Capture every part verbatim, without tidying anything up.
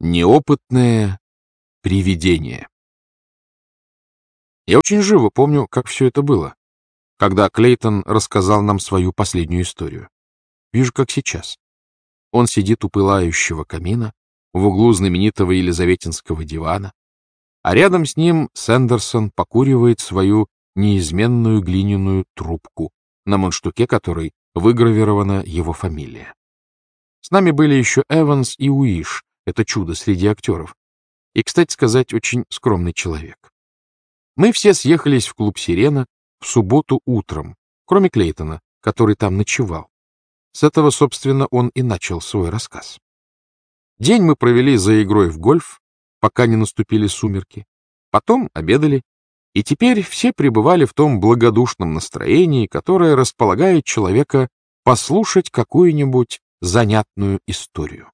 Неопытное привидение. Я очень живо помню, как все это было, когда Клейтон рассказал нам свою последнюю историю. Вижу, как сейчас. Он сидит у пылающего камина в углу знаменитого елизаветинского дивана, а рядом с ним Сэндерсон покуривает свою неизменную глиняную трубку, на мундштуке которой выгравирована его фамилия. С нами были еще Эванс и Уиш, это чудо среди актеров, и, кстати сказать, очень скромный человек. Мы все съехались в клуб «Сирена» в субботу утром, кроме Клейтона, который там ночевал. С этого, собственно, он и начал свой рассказ. День мы провели за игрой в гольф, пока не наступили сумерки. Потом обедали, и теперь все пребывали в том благодушном настроении, которое располагает человека послушать какую-нибудь занятную историю.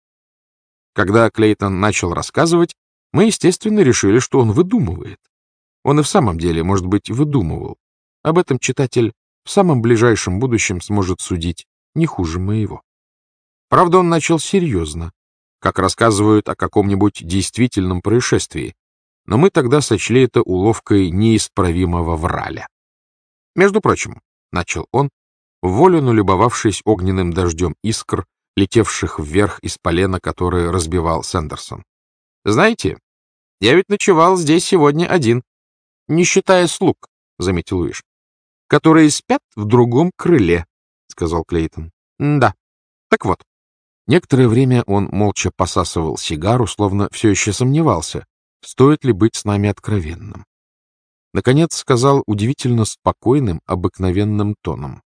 Когда Клейтон начал рассказывать, мы, естественно, решили, что он выдумывает. Он и в самом деле, может быть, выдумывал. Об этом читатель в самом ближайшем будущем сможет судить не хуже моего. Правда, он начал серьезно, как рассказывают о каком-нибудь действительном происшествии, но мы тогда сочли это уловкой неисправимого враля. Между прочим, начал он, вволю налюбовавшись огненным дождем искр, летевших вверх из полена, которое разбивал Сэндерсон. «Знаете, я ведь ночевал здесь сегодня один, не считая слуг», — заметил Уиш. «Которые спят в другом крыле», — сказал Клейтон. «Да, так вот». Некоторое время он молча посасывал сигару, словно все еще сомневался, стоит ли быть с нами откровенным. Наконец сказал удивительно спокойным, обыкновенным тоном.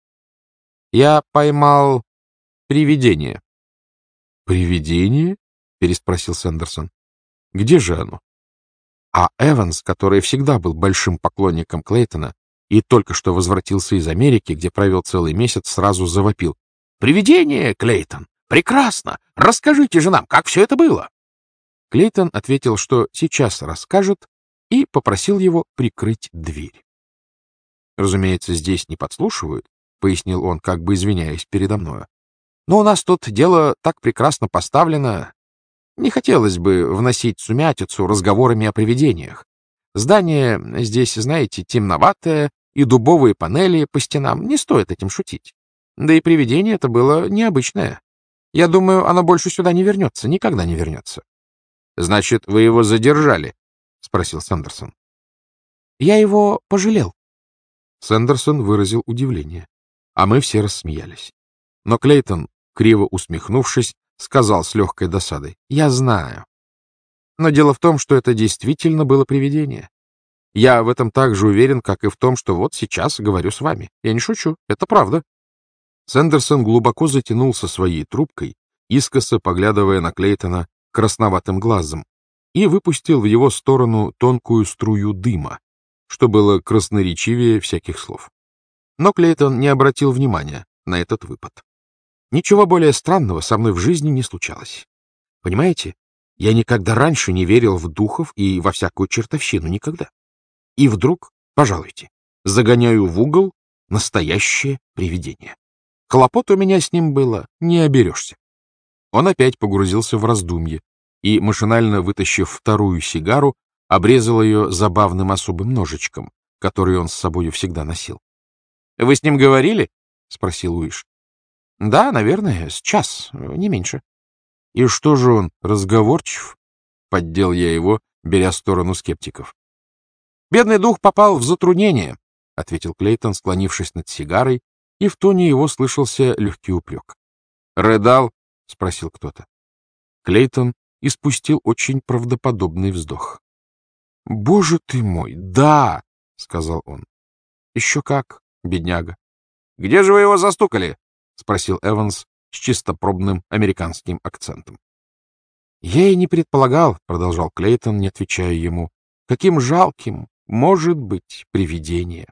«Я поймал привидение». «Привидение?» — переспросил Сэндерсон. «Где же оно?» А Эванс, который всегда был большим поклонником Клейтона и только что возвратился из Америки, где провел целый месяц, сразу завопил. «Привидение, Клейтон! Прекрасно! Расскажите же нам, как все это было!» Клейтон ответил, что сейчас расскажет, и попросил его прикрыть дверь. «Разумеется, здесь не подслушивают», — пояснил он, как бы извиняясь передо мною. «Но у нас тут дело так прекрасно поставлено. Не хотелось бы вносить сумятицу разговорами о привидениях. Здание здесь, знаете, темноватое, и дубовые панели по стенам. Не стоит этим шутить. Да и привидение это было необычное. Я думаю, оно больше сюда не вернется, никогда не вернется». «Значит, вы его задержали?» — спросил Сэндерсон. «Я его пожалел». Сэндерсон выразил удивление, а мы все рассмеялись. Но Клейтон, криво усмехнувшись, сказал с легкой досадой: «Я знаю. Но дело в том, что это действительно было привидение. Я в этом так же уверен, как и в том, что вот сейчас говорю с вами. Я не шучу, это правда». Сэндерсон глубоко затянулся своей трубкой, искоса поглядывая на Клейтона красноватым глазом, и выпустил в его сторону тонкую струю дыма, что было красноречивее всяких слов. Но Клейтон не обратил внимания на этот выпад. Ничего более странного со мной в жизни не случалось. Понимаете, я никогда раньше не верил в духов и во всякую чертовщину, никогда. И вдруг, пожалуйте, загоняю в угол настоящее привидение. Хлопот у меня с ним было, не оберешься. Он опять погрузился в раздумье и, машинально вытащив вторую сигару, обрезал ее забавным особым ножичком, который он с собою всегда носил. — Вы с ним говорили? — спросил Уиш. — Да, наверное, с час, не меньше. — И что же он, разговорчив? — поддел я его, беря сторону скептиков. — Бедный дух попал в затруднение, — ответил Клейтон, склонившись над сигарой, и в тоне его слышался легкий упрек. — Рыдал? — спросил кто-то. Клейтон испустил очень правдоподобный вздох. — Боже ты мой, да! — сказал он. — Еще как, бедняга. — Где же вы его застукали? — спросил Эванс с чистопробным американским акцентом. — Я и не предполагал, — продолжал Клейтон, не отвечая ему, — каким жалким может быть привидение.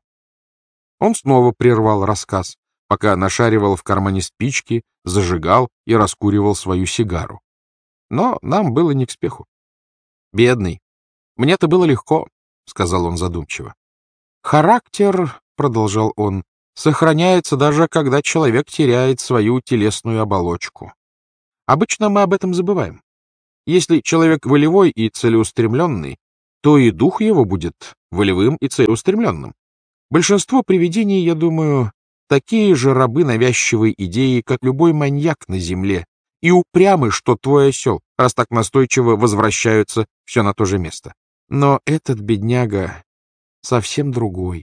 Он снова прервал рассказ, пока нашаривал в кармане спички, зажигал и раскуривал свою сигару. Но нам было не к спеху. — Бедный. Мне-то было легко, — сказал он задумчиво. — Характер, — продолжал он, — сохраняется даже, когда человек теряет свою телесную оболочку. Обычно мы об этом забываем. Если человек волевой и целеустремленный, то и дух его будет волевым и целеустремленным. Большинство привидений, я думаю, такие же рабы навязчивой идеи, как любой маньяк на земле, и упрямы, что твой осел, раз так настойчиво возвращаются все на то же место. Но этот бедняга совсем другой.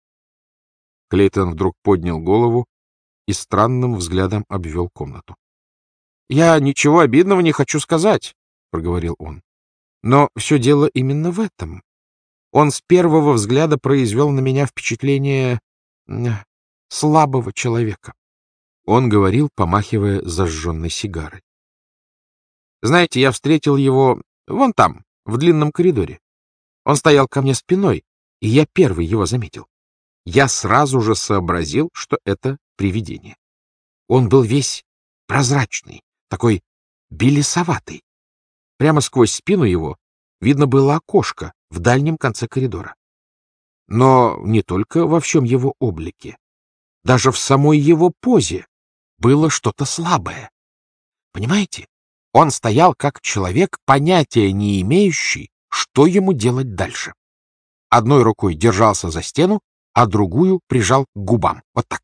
Клейтон вдруг поднял голову и странным взглядом обвел комнату. — Я ничего обидного не хочу сказать, — проговорил он. — Но все дело именно в этом. Он с первого взгляда произвел на меня впечатление слабого человека. Он говорил, помахивая зажженной сигарой. Знаете, я встретил его вон там, в длинном коридоре. Он стоял ко мне спиной, и я первый его заметил. Я сразу же сообразил, что это привидение. Он был весь прозрачный, такой белесоватый. Прямо сквозь спину его видно было окошко в дальнем конце коридора. Но не только во всем его облике. Даже в самой его позе было что-то слабое. Понимаете? Он стоял как человек, понятия не имеющий, что ему делать дальше. Одной рукой держался за стену, а другую прижал к губам. Вот так.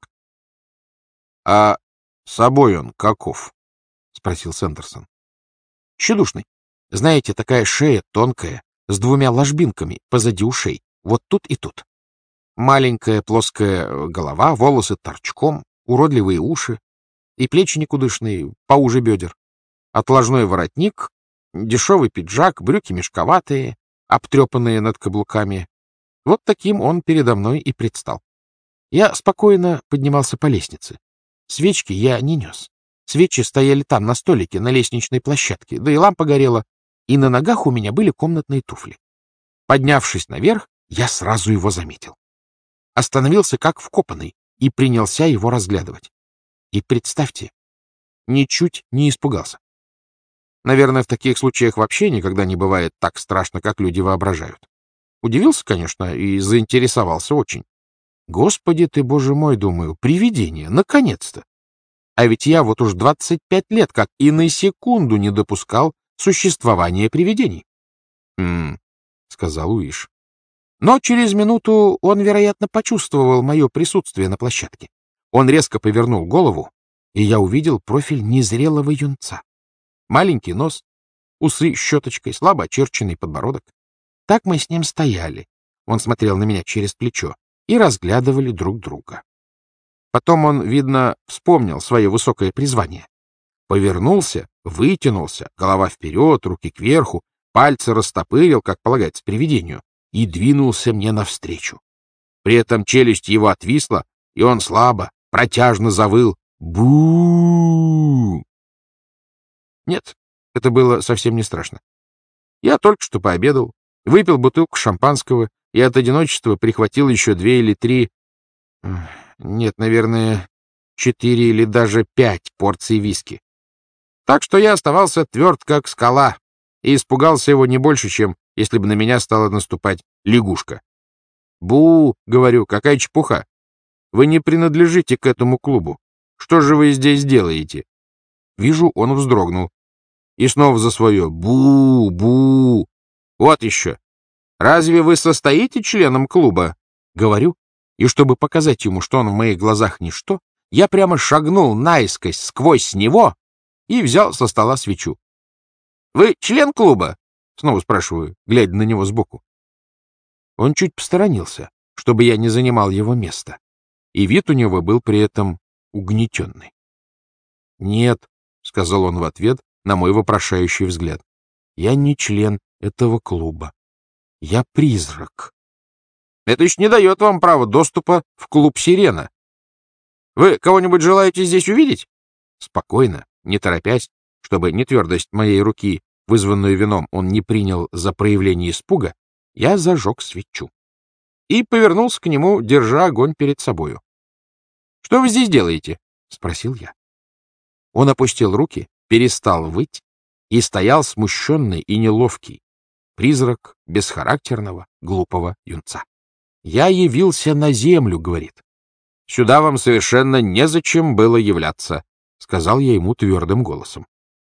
— А собой он каков? — спросил Сэндерсон. — Тщедушный. Знаете, такая шея тонкая, с двумя ложбинками позади ушей, вот тут и тут. Маленькая плоская голова, волосы торчком, уродливые уши и плечи никудышные, поуже бедер. Отложной воротник, дешевый пиджак, брюки мешковатые, обтрепанные над каблуками. Вот таким он передо мной и предстал. Я спокойно поднимался по лестнице. Свечки я не нес. Свечи стояли там, на столике, на лестничной площадке, да и лампа горела, и на ногах у меня были комнатные туфли. Поднявшись наверх, я сразу его заметил. Остановился как вкопанный и принялся его разглядывать. И представьте, ничуть не испугался. Наверное, в таких случаях вообще никогда не бывает так страшно, как люди воображают. Удивился, конечно, и заинтересовался очень. Господи ты, боже мой, думаю, привидение, наконец-то! А ведь я вот уж двадцать пять лет как и на секунду не допускал существования привидений. — Хм, — сказал Уиш. Но через минуту он, вероятно, почувствовал мое присутствие на площадке. Он резко повернул голову, и я увидел профиль незрелого юнца. Маленький нос, усы щеточкой, слабо очерченный подбородок. Так мы с ним стояли. Он смотрел на меня через плечо и разглядывали друг друга. Потом он, видно, вспомнил свое высокое призвание. Повернулся, вытянулся, голова вперед, руки кверху, пальцы растопырил, как полагается привидению, и двинулся мне навстречу. При этом челюсть его отвисла, и он слабо, протяжно завыл «Бу-у-у!». Нет, это было совсем не страшно. Я только что пообедал, выпил бутылку шампанского и от одиночества прихватил еще две или три, нет, наверное, четыре или даже пять порций виски. Так что я оставался тверд, как скала, и испугался его не больше, чем если бы на меня стала наступать лягушка. «Бу!» — говорю, какая чепуха! Вы не принадлежите к этому клубу. Что же вы здесь делаете? Вижу, он вздрогнул. И снова за свое «бу-бу». Вот еще. Разве вы состоите членом клуба? Говорю, и чтобы показать ему, что он в моих глазах ничто, я прямо шагнул наискось сквозь него и взял со стола свечу. «Вы член клуба?» — снова спрашиваю, глядя на него сбоку. Он чуть посторонился, чтобы я не занимал его место, и вид у него был при этом угнетенный. «Нет», — сказал он в ответ на мой вопрошающий взгляд, — «я не член этого клуба. Я призрак». «Это еще не дает вам права доступа в клуб «Сирена». Вы кого-нибудь желаете здесь увидеть?» Спокойно, не торопясь, чтобы нетвердость моей руки, вызванную вином, он не принял за проявление испуга, я зажег свечу и повернулся к нему, держа огонь перед собою. «Что вы здесь делаете?» — спросил я. Он опустил руки, перестал выть и стоял смущенный и неловкий, призрак бесхарактерного, глупого юнца. «Я явился на землю», — говорит. «Сюда вам совершенно незачем было являться», — сказал я ему твердым голосом.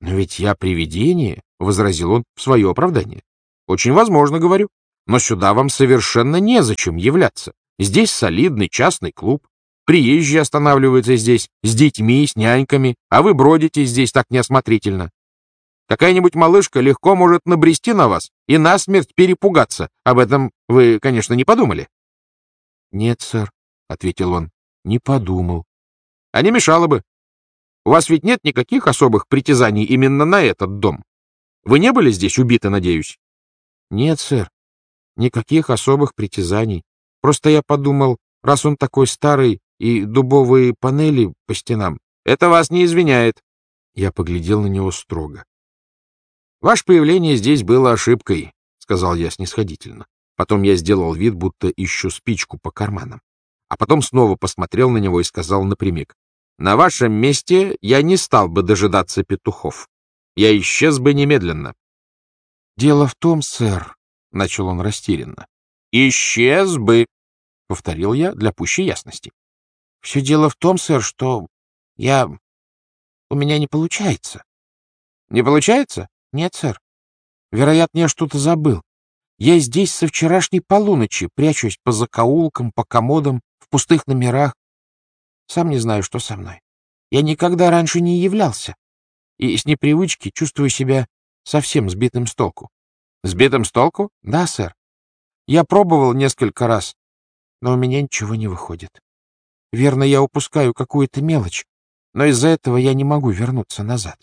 Но ведь я привидение, — возразил он в свое оправдание. Очень возможно, говорю, но сюда вам совершенно незачем являться. Здесь солидный частный клуб. Приезжие останавливаются здесь с детьми, с няньками, а вы бродите здесь так неосмотрительно. Какая-нибудь малышка легко может набрести на вас и насмерть перепугаться. Об этом вы, конечно, не подумали? — Нет, сэр, — ответил он, — не подумал. — А не мешало бы. У вас ведь нет никаких особых притязаний именно на этот дом? Вы не были здесь убиты, надеюсь? — Нет, сэр, никаких особых притязаний. Просто я подумал, раз он такой старый и дубовые панели по стенам... — Это вас не извиняет. Я поглядел на него строго. — Ваше появление здесь было ошибкой, — сказал я снисходительно. Потом я сделал вид, будто ищу спичку по карманам. А потом снова посмотрел на него и сказал напрямик: на вашем месте я не стал бы дожидаться петухов. Я исчез бы немедленно. — Дело в том, сэр, — начал он растерянно. — Исчез бы, — повторил я для пущей ясности. — Все дело в том, сэр, что я... у меня не получается. — Не получается? — Нет, сэр. Вероятно, я что-то забыл. Я здесь со вчерашней полуночи прячусь по закоулкам, по комодам, в пустых номерах. Сам не знаю, что со мной. Я никогда раньше не являлся. И с непривычки чувствую себя совсем сбитым с толку. — Сбитым с толку? — Да, сэр. Я пробовал несколько раз, но у меня ничего не выходит. Верно, я упускаю какую-то мелочь, но из-за этого я не могу вернуться назад.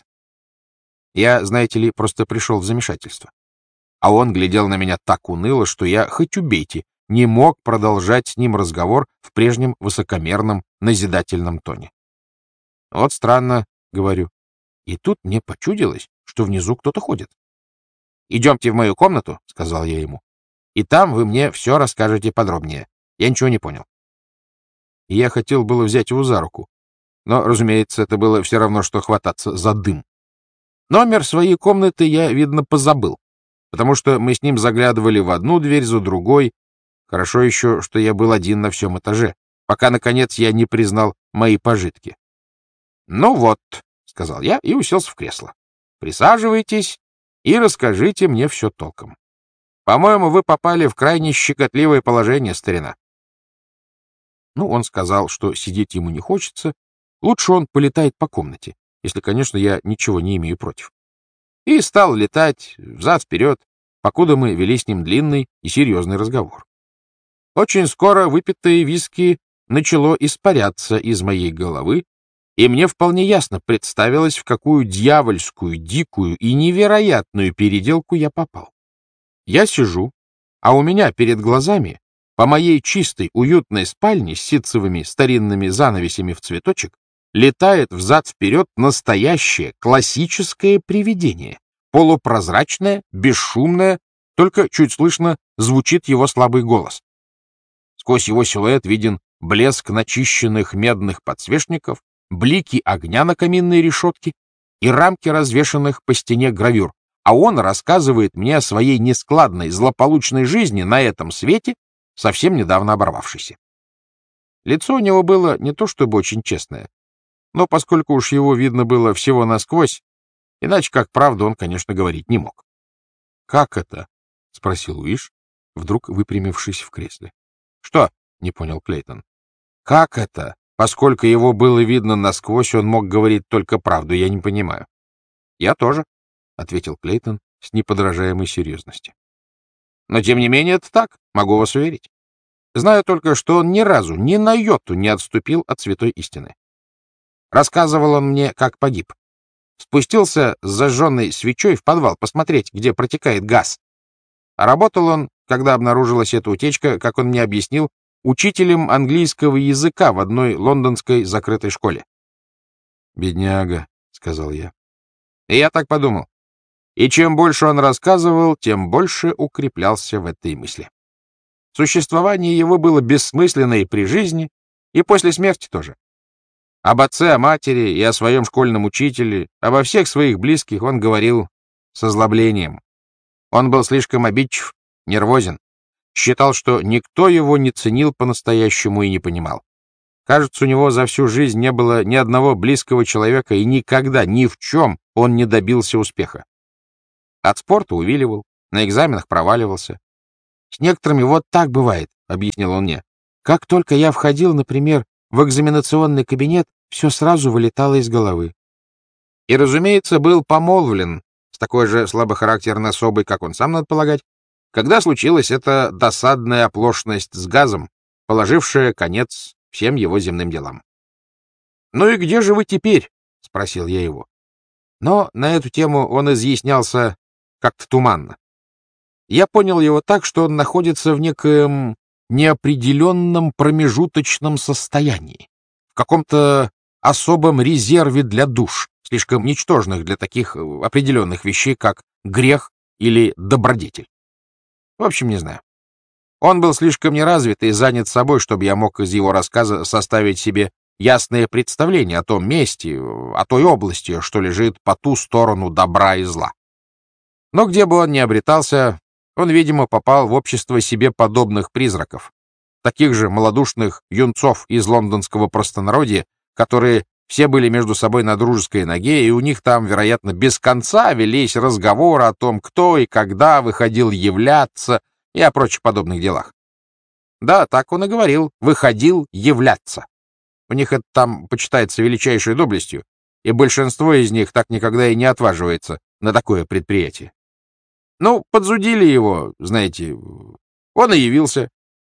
Я, знаете ли, просто пришел в замешательство. А он глядел на меня так уныло, что я, хоть убейте, не мог продолжать с ним разговор в прежнем высокомерном, назидательном тоне. — Вот странно, — говорю. И тут мне почудилось, что внизу кто-то ходит. — Идемте в мою комнату, — сказал я ему, — и там вы мне все расскажете подробнее. Я ничего не понял. И я хотел было взять его за руку, но, разумеется, это было все равно, что хвататься за дым. Номер своей комнаты я, видно, позабыл, потому что мы с ним заглядывали в одну дверь за другой. Хорошо еще, что я был один на всем этаже, пока, наконец, я не признал мои пожитки. — Ну вот, — сказал я и уселся в кресло. — Присаживайтесь и расскажите мне все толком. По-моему, вы попали в крайне щекотливое положение, старина. Ну, он сказал, что сидеть ему не хочется, лучше он полетает по комнате, если, конечно, я ничего не имею против. И стал летать взад-вперед, покуда мы вели с ним длинный и серьезный разговор. Очень скоро выпитые виски начало испаряться из моей головы, и мне вполне ясно представилось, в какую дьявольскую, дикую и невероятную переделку я попал. Я сижу, а у меня перед глазами по моей чистой, уютной спальне с ситцевыми старинными занавесями в цветочек летает взад-вперед настоящее классическое привидение, полупрозрачное, бесшумное, только чуть слышно звучит его слабый голос. Сквозь его силуэт виден блеск начищенных медных подсвечников, блики огня на каминной решетке и рамки развешанных по стене гравюр, а он рассказывает мне о своей нескладной, злополучной жизни на этом свете, совсем недавно оборвавшейся. Лицо у него было не то чтобы очень честное, но поскольку уж его видно было всего насквозь, иначе как правду он, конечно, говорить не мог. — Как это? — спросил Уиш, вдруг выпрямившись в кресле. — Что? — не понял Клейтон. — Как это? Поскольку его было видно насквозь, он мог говорить только правду, я не понимаю. — Я тоже, — ответил Клейтон с неподражаемой серьезностью. — Но, тем не менее, это так, могу вас уверить. Знаю только, что он ни разу, ни на йоту не отступил от святой истины. Рассказывал он мне, как погиб. Спустился с зажженной свечой в подвал посмотреть, где протекает газ. А работал он, когда обнаружилась эта утечка, как он мне объяснил, учителем английского языка в одной лондонской закрытой школе. «Бедняга», — сказал я. И я так подумал. И чем больше он рассказывал, тем больше укреплялся в этой мысли. Существование его было бессмысленно и при жизни, и после смерти тоже. Об отце, о матери и о своем школьном учителе, обо всех своих близких он говорил с озлоблением. Он был слишком обидчив, нервозен, считал, что никто его не ценил по-настоящему и не понимал. Кажется, у него за всю жизнь не было ни одного близкого человека, и никогда, ни в чем он не добился успеха. От спорта увиливал, на экзаменах проваливался. «С некоторыми вот так бывает», — объяснил он мне. «Как только я входил, например, в экзаменационный кабинет, все сразу вылетало из головы». И, разумеется, был помолвлен с такой же слабохарактерной особой, как он сам, надо полагать, когда случилась эта досадная оплошность с газом, положившая конец всем его земным делам. «Ну и где же вы теперь?» — спросил я его. Но на эту тему он изъяснялся как-то туманно. Я понял его так, что он находится в некоем неопределенном промежуточном состоянии, в каком-то особом резерве для душ, слишком ничтожных для таких определенных вещей, как грех или добродетель. В общем, не знаю. Он был слишком неразвит и занят собой, чтобы я мог из его рассказа составить себе ясное представление о том месте, о той области, что лежит по ту сторону добра и зла. Но где бы он ни обретался, он, видимо, попал в общество себе подобных призраков, таких же малодушных юнцов из лондонского простонародья, которые все были между собой на дружеской ноге, и у них там, вероятно, без конца велись разговоры о том, кто и когда выходил являться, и о прочих подобных делах. Да, так он и говорил, выходил являться. У них это там почитается величайшей доблестью, и большинство из них так никогда и не отваживается на такое предприятие. Ну, подзудили его, знаете, он и явился.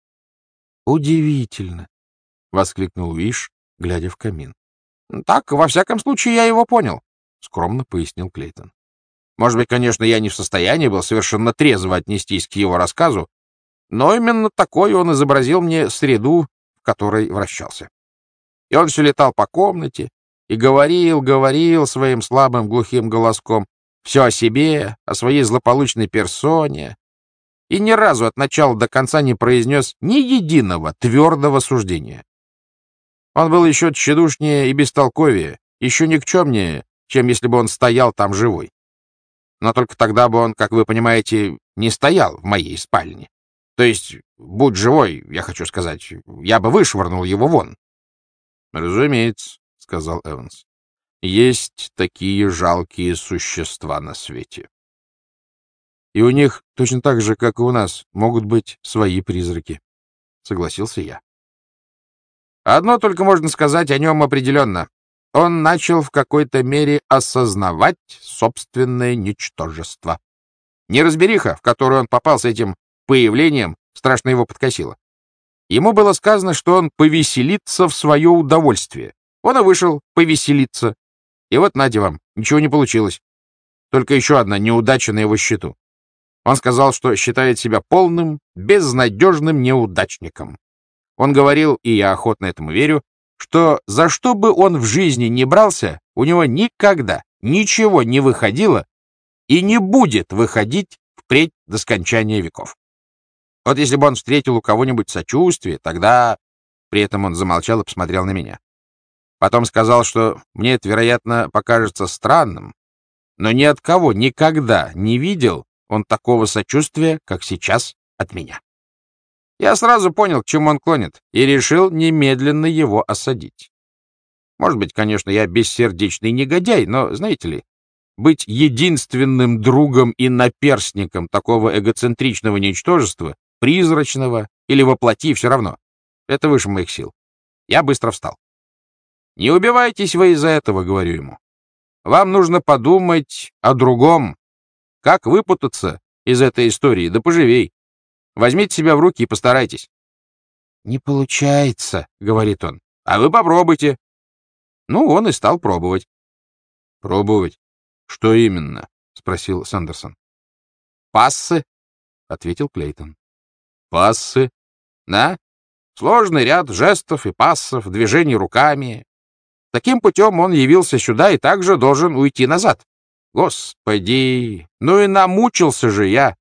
— Удивительно! — воскликнул Виш, глядя в камин. — Так, во всяком случае, я его понял, — скромно пояснил Клейтон. Может быть, конечно, я не в состоянии был совершенно трезво отнестись к его рассказу, но именно такой он изобразил мне среду, в которой вращался. И он все летал по комнате и говорил, говорил своим слабым глухим голоском все о себе, о своей злополучной персоне, и ни разу от начала до конца не произнес ни единого твердого суждения. Он был еще тщедушнее и бестолковее, еще никчемнее, чем если бы он стоял там живой. Но только тогда бы он, как вы понимаете, не стоял в моей спальне. То есть, будь живой, я хочу сказать, я бы вышвырнул его вон. — Разумеется, — сказал Эванс. — Есть такие жалкие существа на свете. И у них, точно так же, как и у нас, могут быть свои призраки, — согласился я. Одно только можно сказать о нем определенно. Он начал в какой-то мере осознавать собственное ничтожество. Неразбериха, в которую он попал с этим появлением, страшно его подкосила. Ему было сказано, что он повеселится в свое удовольствие. Он и вышел повеселиться. И вот, нате вам, ничего не получилось. Только еще одна неудача на его счету. Он сказал, что считает себя полным, безнадежным неудачником. Он говорил, и я охотно этому верю, что за что бы он в жизни не брался, у него никогда ничего не выходило и не будет выходить впредь до скончания веков. Вот если бы он встретил у кого-нибудь сочувствие, тогда... При этом он замолчал и посмотрел на меня. Потом сказал, что мне это, вероятно, покажется странным, но ни от кого никогда не видел он такого сочувствия, как сейчас от меня. Я сразу понял, к чему он клонит, и решил немедленно его осадить. Может быть, конечно, я бессердечный негодяй, но, знаете ли, быть единственным другом и наперстником такого эгоцентричного ничтожества, призрачного или воплоти, все равно. Это выше моих сил. Я быстро встал. «Не убивайтесь вы из-за этого», — говорю ему. «Вам нужно подумать о другом. Как выпутаться из этой истории, да поживей. Возьмите себя в руки и постарайтесь». «Не получается», — говорит он. «А вы попробуйте». Ну, он и стал пробовать. «Пробовать? Что именно?» — спросил Сандерсон. «Пассы», — ответил Клейтон. «Пассы?» «Да. Сложный ряд жестов и пассов, движений руками. Таким путем он явился сюда и также должен уйти назад. Господи, ну и намучился же я».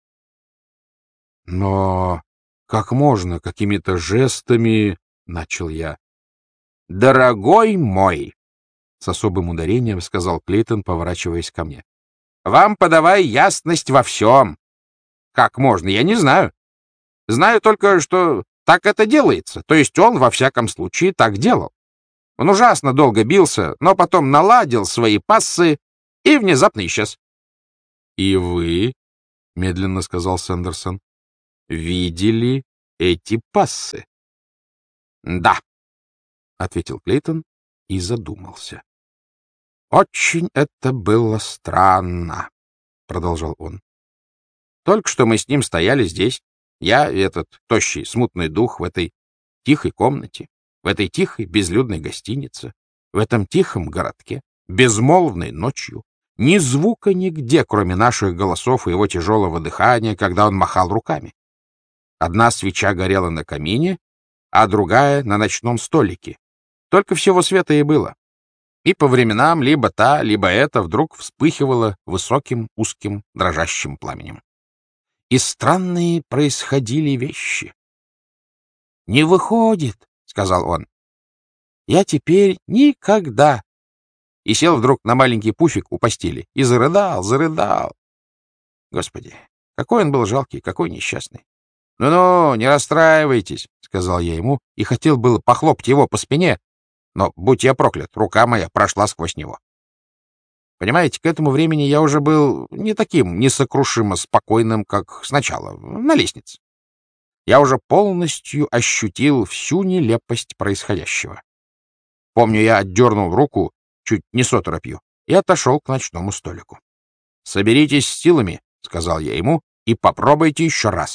«Но как можно какими-то жестами?» — начал я. «Дорогой мой», — с особым ударением сказал Клейтон, поворачиваясь ко мне, — «вам подавай ясность во всем. Как можно, я не знаю. Знаю только, что так это делается, то есть он, во всяком случае, так делал. Он ужасно долго бился, но потом наладил свои пассы и внезапно исчез. — И вы, — медленно сказал Сэндерсон, — видели эти пассы? — Да, — ответил Клейтон и задумался. — очень это было странно, — продолжал он. Только что мы с ним стояли здесь, я и этот тощий, смутный дух в этой тихой комнате, в этой тихой, безлюдной гостинице, в этом тихом городке, безмолвной ночью, ни звука нигде, кроме наших голосов и его тяжелого дыхания, когда он махал руками. Одна свеча горела на камине, а другая — на ночном столике. Только всего света и было. И по временам либо та, либо эта вдруг вспыхивала высоким, узким, дрожащим пламенем. И странные происходили вещи. — Не выходит, — сказал он. — Я теперь никогда... И сел вдруг на маленький пуфик у постели и зарыдал, зарыдал. Господи, какой он был жалкий, какой несчастный. «Ну — Ну-ну, не расстраивайтесь, — сказал я ему, и хотел было похлопать его по спине, но, будь я проклят, рука моя прошла сквозь него. Понимаете, к этому времени я уже был не таким несокрушимо спокойным, как сначала, на лестнице. Я уже полностью ощутил всю нелепость происходящего. Помню, я отдернул руку, чуть не с оторопью, и отошел к ночному столику. — Соберитесь с силами, — сказал я ему, — и попробуйте еще раз.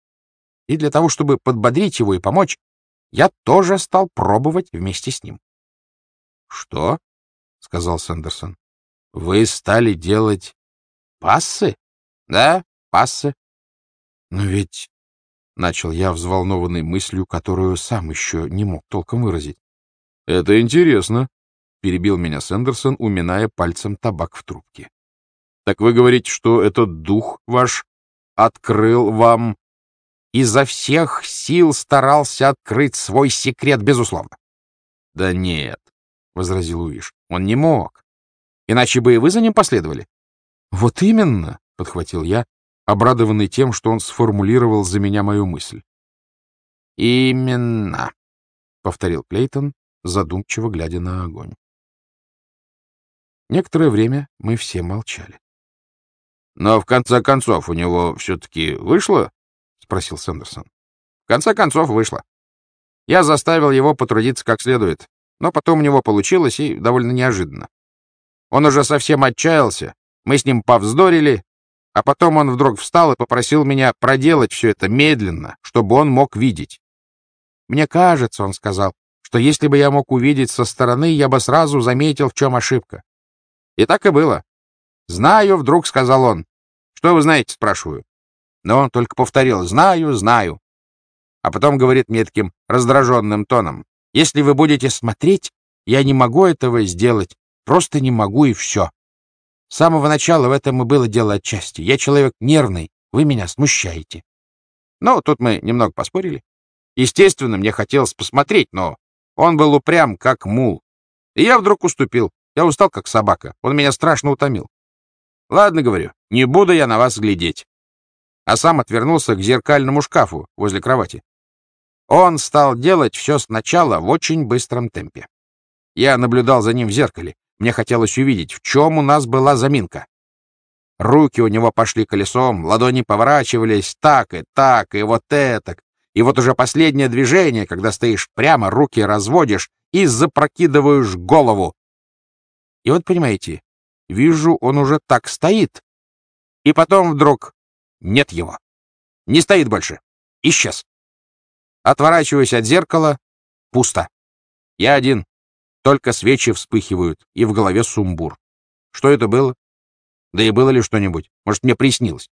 И для того, чтобы подбодрить его и помочь, я тоже стал пробовать вместе с ним. — Что? — сказал Сэндерсон. — Вы стали делать пассы? — Да, пассы. — Но ведь... — начал я, взволнованный мыслью, которую сам еще не мог толком выразить. — Это интересно, — перебил меня Сэндерсон, уминая пальцем табак в трубке. — Так вы говорите, что этот дух ваш открыл вам... Изо всех сил старался открыть свой секрет, безусловно. — Да нет, — возразил Уиш, — он не мог. Иначе бы и вы за ним последовали. — Вот именно, — подхватил я, обрадованный тем, что он сформулировал за меня мою мысль. — Именно, — повторил Клейтон, задумчиво глядя на огонь. Некоторое время мы все молчали. — Но в конце концов у него все-таки вышло? — спросил Сэндерсон. — В конце концов вышло. Я заставил его потрудиться как следует, но потом у него получилось и довольно неожиданно. Он уже совсем отчаялся, мы с ним повздорили, а потом он вдруг встал и попросил меня проделать все это медленно, чтобы он мог видеть. Мне кажется, он сказал, что если бы я мог увидеть со стороны, я бы сразу заметил, в чем ошибка. И так и было. «Знаю», — вдруг сказал он. «Что вы знаете?» — спрашиваю. Но он только повторил «знаю, знаю». А потом говорит мне таким раздраженным тоном: «Если вы будете смотреть, я не могу этого сделать, просто не могу и все. С самого начала в этом и было дело отчасти. Я человек нервный, вы меня смущаете». Ну, тут мы немного поспорили. Естественно, мне хотелось посмотреть, но он был упрям, как мул. И я вдруг уступил. Я устал, как собака. Он меня страшно утомил. «Ладно, — говорю, — не буду я на вас глядеть». А сам отвернулся к зеркальному шкафу возле кровати. Он стал делать все сначала в очень быстром темпе. Я наблюдал за ним в зеркале. Мне хотелось увидеть, в чем у нас была заминка. Руки у него пошли колесом, ладони поворачивались так и так, и вот этак. И вот уже последнее движение, когда стоишь прямо, руки разводишь и запрокидываешь голову. И вот, понимаете, вижу, он уже так стоит. И потом вдруг нет его. Не стоит больше. Исчез. Отворачиваюсь от зеркала. Пусто. Я один. Только свечи вспыхивают, и в голове сумбур. Что это было? Да и было ли что-нибудь? Может, мне приснилось?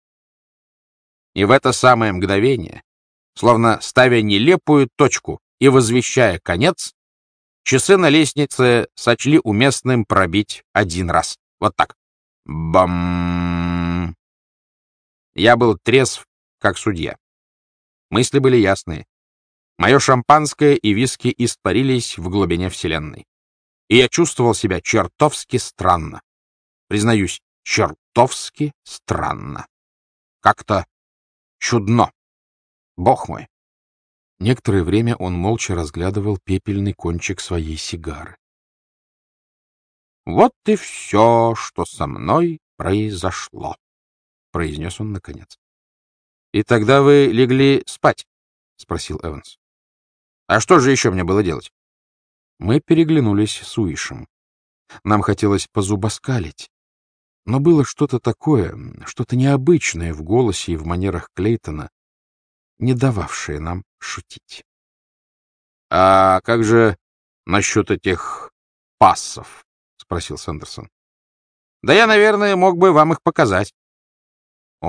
И в это самое мгновение, словно ставя нелепую точку и возвещая конец, часы на лестнице сочли уместным пробить один раз. Вот так. Бам! Я был трезв, как судья. Мысли были ясные. Мое шампанское и виски испарились в глубине вселенной. И я чувствовал себя чертовски странно. Признаюсь, чертовски странно. Как-то чудно. Бог мой. Некоторое время он молча разглядывал пепельный кончик своей сигары. Вот и все, что со мной произошло, — произнес он наконец. — И тогда вы легли спать? — спросил Эванс. — А что же еще мне было делать? Мы переглянулись с Уишем. Нам хотелось позубоскалить, но было что-то такое, что-то необычное в голосе и в манерах Клейтона, не дававшее нам шутить. — А как же насчет этих пассов? — спросил Сэндерсон. — Да я, наверное, мог бы вам их показать. —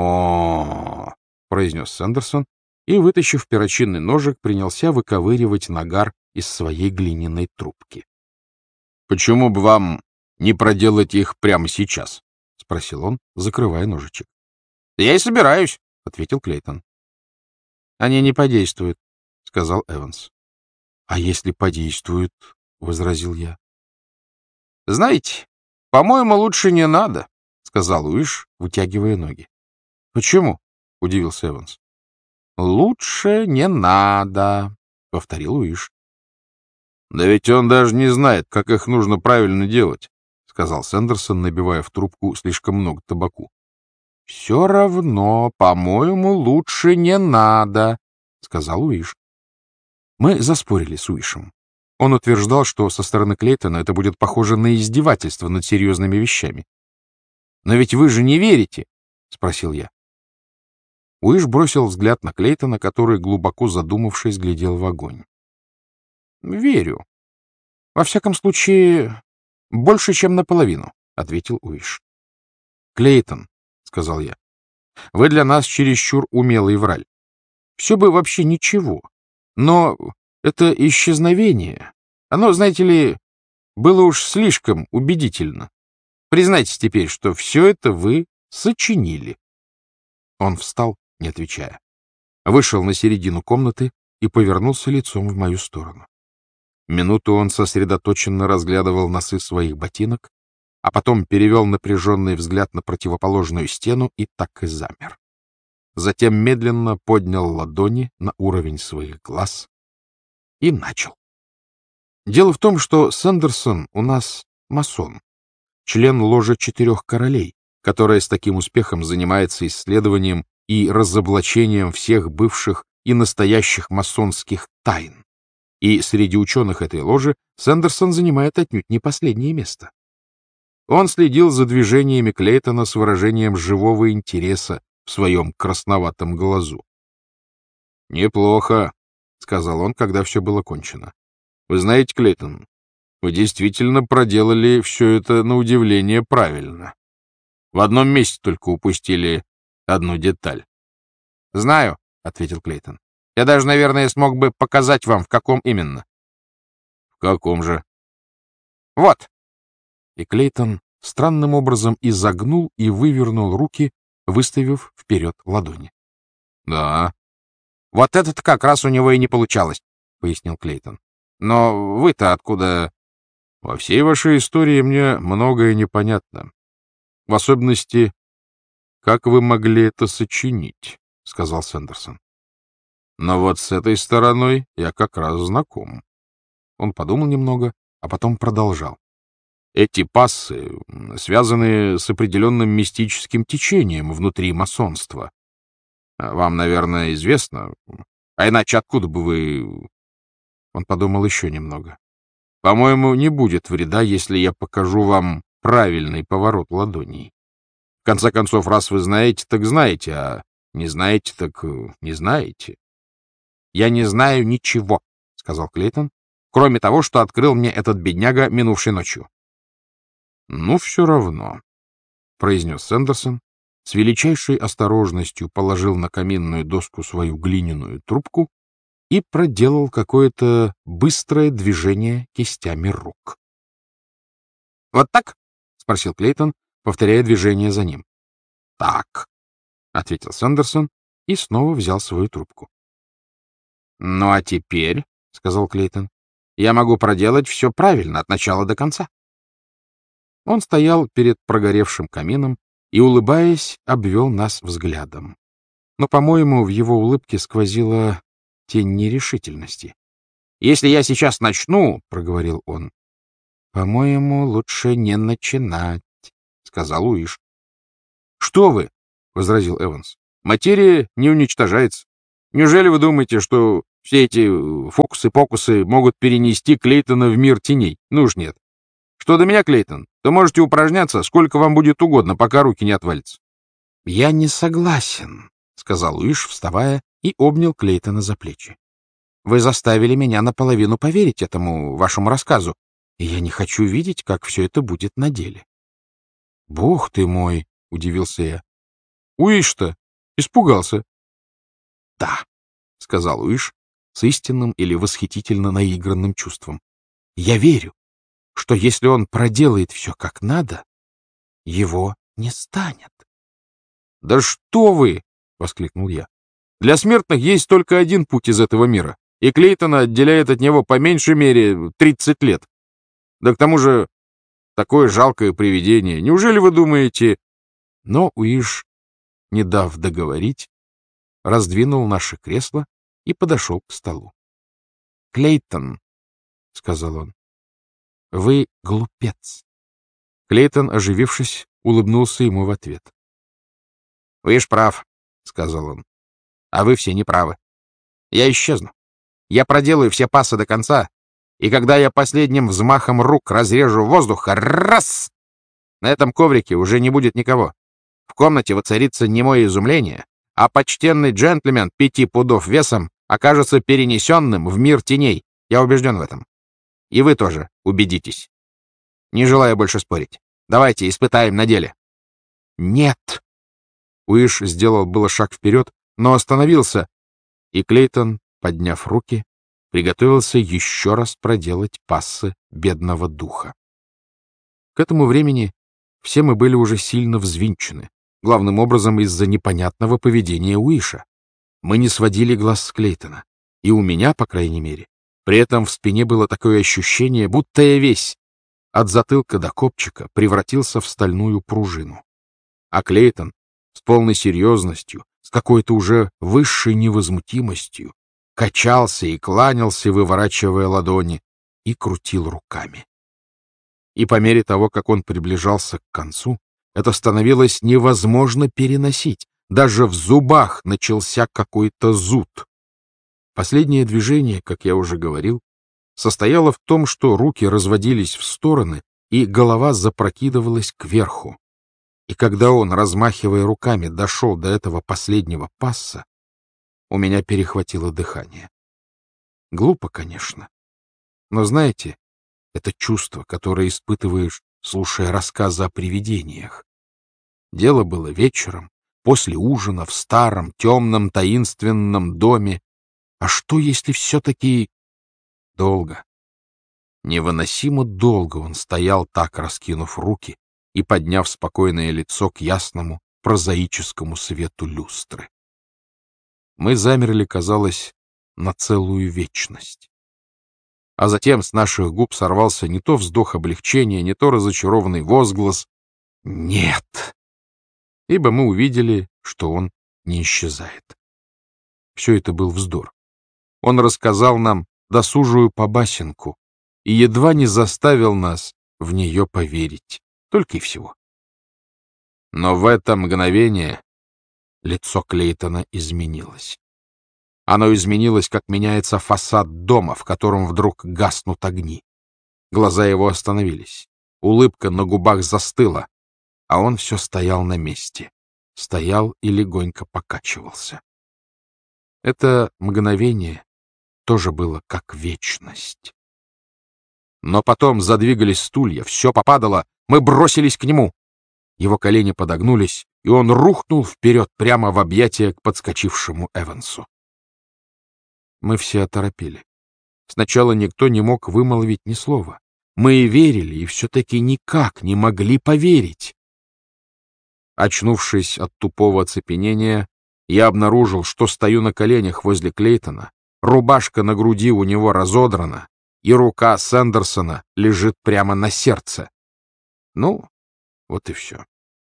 О, — произнес Сэндерсон и, вытащив перочинный ножик, принялся выковыривать нагар из своей глиняной трубки. — Почему бы вам не проделать их прямо сейчас? — спросил он, закрывая ножичек. — Я и собираюсь, — ответил Клейтон. — Они не подействуют, — сказал Эванс. — А если подействуют? — возразил я. — Знаете, по-моему, лучше не надо, — сказал Уиш, вытягивая ноги. — Почему? — удивился Эванс. — Лучше не надо, — повторил Уиш. — Да ведь он даже не знает, как их нужно правильно делать, — сказал Сэндерсон, набивая в трубку слишком много табаку. — Все равно, по-моему, лучше не надо, — сказал Уиш. Мы заспорили с Уишем. Он утверждал, что со стороны Клейтона это будет похоже на издевательство над серьезными вещами. — Но ведь вы же не верите, — спросил я. Уиш бросил взгляд на Клейтона, который, глубоко задумавшись, глядел в огонь. — Верю. Во всяком случае, больше, чем наполовину, — ответил Уиш. — Клейтон, — сказал я, — вы для нас чересчур умелый враль. Все бы вообще ничего, но это исчезновение, оно, знаете ли, было уж слишком убедительно. Признайтесь теперь, что все это вы сочинили. Он встал, не отвечая, вышел на середину комнаты и повернулся лицом в мою сторону. Минуту он сосредоточенно разглядывал носы своих ботинок, а потом перевел напряженный взгляд на противоположную стену и так и замер. Затем медленно поднял ладони на уровень своих глаз и начал. Дело в том, что Сэндерсон у нас масон, член ложи четырех королей, которая с таким успехом занимается исследованием и разоблачением всех бывших и настоящих масонских тайн. И среди ученых этой ложи Сэндерсон занимает отнюдь не последнее место. Он следил за движениями Клейтона с выражением живого интереса в своем красноватом глазу. — Неплохо, — сказал он, когда все было кончено. — Вы знаете, Клейтон, вы действительно проделали все это на удивление правильно. В одном месте только упустили одну деталь. — Знаю, — ответил Клейтон. — Я даже, наверное, смог бы показать вам, в каком именно. — В каком же? — Вот. И Клейтон странным образом изогнул и вывернул руки, выставив вперед ладони. — Да. — Вот это-то как раз у него и не получалось, — пояснил Клейтон. — Но вы-то откуда... — Во всей вашей истории мне многое непонятно. В особенности, как вы могли это сочинить, — сказал Сэндерсон. Но вот с этой стороной я как раз знаком. Он подумал немного, а потом продолжал. Эти пассы связаны с определенным мистическим течением внутри масонства. Вам, наверное, известно, а иначе откуда бы вы... Он подумал еще немного. По-моему, не будет вреда, если я покажу вам правильный поворот ладоней. В конце концов, раз вы знаете, так знаете, а не знаете, так не знаете. — Я не знаю ничего, — сказал Клейтон, — кроме того, что открыл мне этот бедняга минувшей ночью. — Ну, все равно, — произнес Сэндерсон, с величайшей осторожностью положил на каминную доску свою глиняную трубку и проделал какое-то быстрое движение кистями рук. — Вот так? — спросил Клейтон, повторяя движение за ним. — Так, — ответил Сэндерсон и снова взял свою трубку. — Ну, а теперь, — сказал Клейтон, — я могу проделать все правильно от начала до конца. Он стоял перед прогоревшим камином и, улыбаясь, обвел нас взглядом. Но, по-моему, в его улыбке сквозила тень нерешительности. — Если я сейчас начну, — проговорил он, — По-моему, лучше не начинать, — сказал Уиш. — Что вы? — возразил Эванс. — Материя не уничтожается. Неужели вы думаете, что все эти фокусы-покусы могут перенести Клейтона в мир теней? Ну уж нет. Что до меня, Клейтон, то можете упражняться, сколько вам будет угодно, пока руки не отвалятся. — Я не согласен, — сказал Уиш, вставая, и обнял Клейтона за плечи. — Вы заставили меня наполовину поверить этому вашему рассказу, и я не хочу видеть, как все это будет на деле. — Бог ты мой! — удивился я. — Уиш-то испугался. — Да, — сказал Уиш с истинным или восхитительно наигранным чувством. — Я верю, что если он проделает все как надо, его не станет. — Да что вы! — воскликнул я. — Для смертных есть только один путь из этого мира, и Клейтона отделяет от него по меньшей мере тридцать лет. Да к тому же такое жалкое привидение. Неужели вы думаете... Но Уиш, не дав договорить, раздвинул наши кресла и подошел к столу. — Клейтон, — сказал он, — вы глупец. Клейтон, оживившись, улыбнулся ему в ответ. — Уиш прав, — сказал он, — а вы все неправы. Я исчезну. Я проделаю все пассы до конца, и когда я последним взмахом рук разрежу воздух, раз! На этом коврике уже не будет никого. В комнате воцарится немое изумление, а почтенный джентльмен пяти пудов весом окажется перенесенным в мир теней. Я убежден в этом. И вы тоже убедитесь. Не желаю больше спорить. Давайте испытаем на деле. Нет. Уиш сделал было шаг вперед, но остановился, и Клейтон, подняв руки, приготовился еще раз проделать пассы бедного духа. К этому времени все мы были уже сильно взвинчены, главным образом из-за непонятного поведения Уиша. Мы не сводили глаз с Клейтона, и у меня, по крайней мере, при этом в спине было такое ощущение, будто я весь, от затылка до копчика, превратился в стальную пружину. А Клейтон с полной серьезностью, с какой-то уже высшей невозмутимостью, качался и кланялся, выворачивая ладони, и крутил руками. И по мере того, как он приближался к концу, это становилось невозможно переносить. Даже в зубах начался какой-то зуд. Последнее движение, как я уже говорил, состояло в том, что руки разводились в стороны, и голова запрокидывалась кверху. И когда он, размахивая руками, дошел до этого последнего пасса, у меня перехватило дыхание. Глупо, конечно. Но знаете, это чувство, которое испытываешь, слушая рассказы о привидениях. Дело было вечером, после ужина, в старом, темном, таинственном доме. А что, если все-таки... Долго, невыносимо долго он стоял так, раскинув руки и подняв спокойное лицо к ясному, прозаическому свету люстры. Мы замерли, казалось, на целую вечность. А затем с наших губ сорвался не то вздох облегчения, не то разочарованный возглас «Нет!», ибо мы увидели, что он не исчезает. Все это был вздор. Он рассказал нам досужую побасенку и едва не заставил нас в нее поверить. Только и всего. Но в это мгновение лицо Клейтона изменилось. Оно изменилось, как меняется фасад дома, в котором вдруг гаснут огни. Глаза его остановились, улыбка на губах застыла, а он все стоял на месте, стоял и легонько покачивался. Это мгновение тоже было как вечность. Но потом задвигались стулья, все попадало, мы бросились к нему. Его колени подогнулись, и он рухнул вперед прямо в объятия к подскочившему Эвансу. Мы все оторопели. Сначала никто не мог вымолвить ни слова. Мы и верили, и все-таки никак не могли поверить. Очнувшись от тупого оцепенения, я обнаружил, что стою на коленях возле Клейтона, рубашка на груди у него разодрана, и рука Сэндерсона лежит прямо на сердце. Ну, вот и все.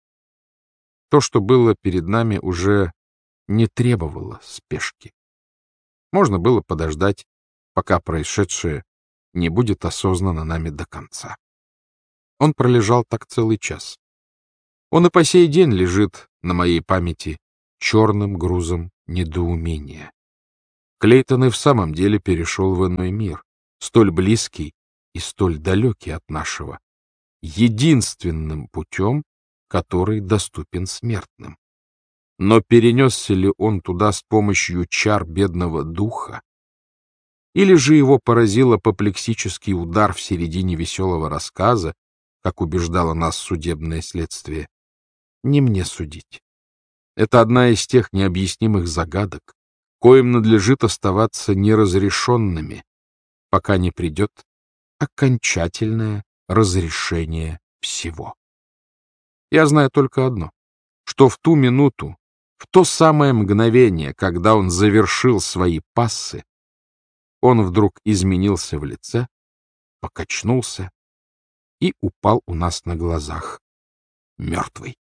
То, что было перед нами, уже не требовало спешки. Можно было подождать, пока происшедшее не будет осознано нами до конца. Он пролежал так целый час. Он и по сей день лежит на моей памяти черным грузом недоумения. Клейтон и в самом деле перешел в иной мир, столь близкий и столь далекий от нашего, единственным путем, который доступен смертным. Но перенесся ли он туда с помощью чар бедного духа? Или же его поразил апоплексический удар в середине веселого рассказа, как убеждало нас судебное следствие? Не мне судить. Это одна из тех необъяснимых загадок, коим надлежит оставаться неразрешенными, пока не придет окончательное разрешение всего. Я знаю только одно, что в ту минуту, в то самое мгновение, когда он завершил свои пассы, он вдруг изменился в лице, покачнулся и упал у нас на глазах, мертвый.